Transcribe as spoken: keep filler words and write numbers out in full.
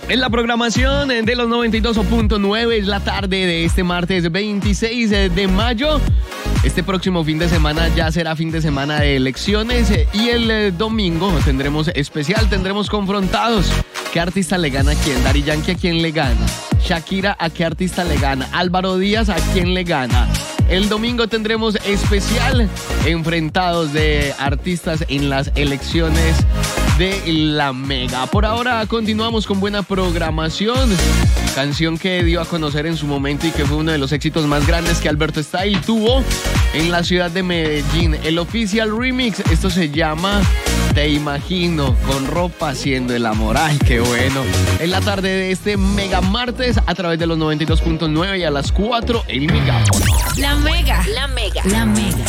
En la programación de los noventa y dos punto nueve es la tarde de este martes veintiséis de mayo. Este próximo fin de semana ya será fin de semana de elecciones y el domingo tendremos especial, tendremos confrontados. ¿Qué artista le gana a quién? Daddy Yankee, ¿a quién le gana? Shakira, ¿a qué artista le gana? Álvaro Díaz, ¿a quién le gana? El domingo tendremos especial enfrentados de artistas en las elecciones de la Mega. Por ahora continuamos con buena programación. Canción que dio a conocer en su momento y que fue uno de los éxitos más grandes que Alberto Style tuvo en la ciudad de Medellín. El Official Remix, esto se llama Te Imagino, con ropa haciendo el amor. Ay, qué bueno. En la tarde de este Mega Martes a través de los noventa y dos punto nueve y a las cuatro el Megáfono. La Mega, la Mega, la Mega.